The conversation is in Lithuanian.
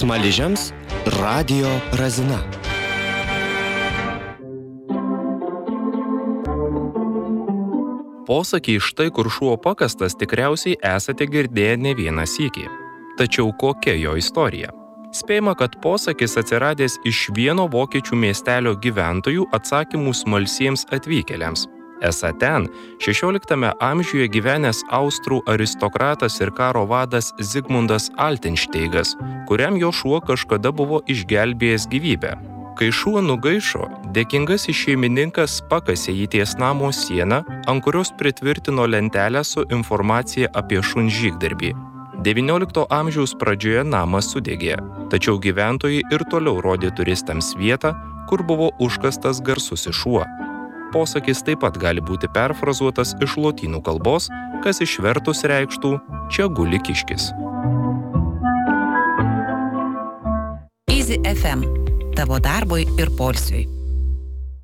Smaližiams radijo razina. Posakį štai kur šuo pakastas tikriausiai esate girdėję ne vieną sykį. Tačiau kokia jo istorija? Spėjama, kad posakis atsiradęs iš vieno vokiečių miestelio gyventojų atsakymų smalsiems atvykėliams. Esą ten 16 amžiuje gyvenęs austrų aristokratas ir karo vadas Zigmundas Altenšteigas, kuriam jo šuo kažkada buvo išgelbėjęs gyvybę. Kai šuo nugaišo, dėkingasis šeimininkas pakasė jį ties namo sieną, ant kurios pritvirtino lentelę su informacija apie šuns žygdarbį. 19 amžiaus pradžioje namas sudegė, tačiau gyventojai ir toliau rodė turistams vietą, kur buvo užkastas garsusis šuo. Posakis taip pat gali būti perfrazuotas iš lotynų kalbos, kas išvertus reikštų čia guli kiškis. Easy FM. Tavo darbui ir poilsiui.